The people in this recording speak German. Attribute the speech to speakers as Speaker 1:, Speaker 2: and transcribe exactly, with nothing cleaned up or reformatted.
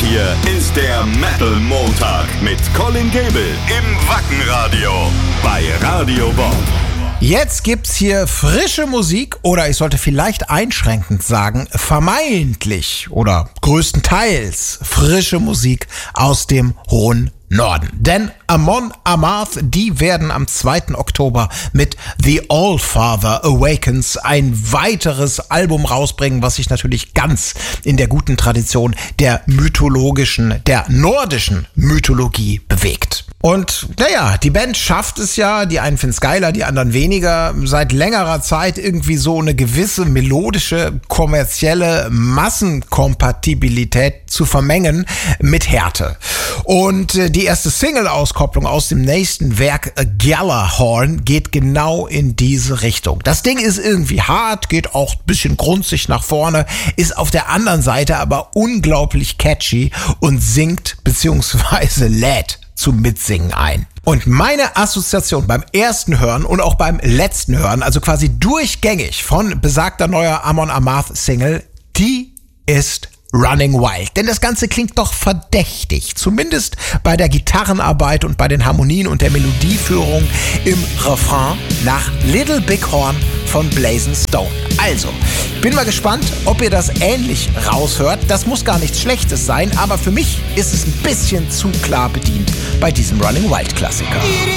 Speaker 1: hier ist der Metal Montag mit Colin Gable im Wackenradio bei Radio Bob.
Speaker 2: Jetzt gibt's hier frische Musik oder ich sollte vielleicht einschränkend sagen, vermeintlich oder größtenteils frische Musik aus dem hohen Norden. Denn Amon Amarth, die werden am zweiten Oktober mit The Allfather Awakens ein weiteres Album rausbringen, was sich natürlich ganz in der guten Tradition der mythologischen, der nordischen Mythologie bewegt. Und naja, die Band schafft es ja, die einen finden's geiler, die anderen weniger, seit längerer Zeit irgendwie so eine gewisse melodische, kommerzielle Massenkompatibilität zu vermengen mit Härte. Und äh, die erste Single-Auskopplung aus dem nächsten Werk Gjallarhorn geht genau in diese Richtung. Das Ding ist irgendwie hart, geht auch ein bisschen grunzig nach vorne, ist auf der anderen Seite aber unglaublich catchy und singt bzw. lädt zum Mitsingen ein. Und meine Assoziation beim ersten Hören und auch beim letzten Hören, also quasi durchgängig von besagter neuer Amon Amarth Single, die ist Running Wild. Denn das Ganze klingt doch verdächtig. Zumindest bei der Gitarrenarbeit und bei den Harmonien und der Melodieführung im Refrain nach Little Big Horn von Blazing Stone. Also, bin mal gespannt, ob ihr das ähnlich raushört. Das muss gar nichts Schlechtes sein, aber für mich ist es ein bisschen zu klar bedient bei diesem Running Wild Klassiker.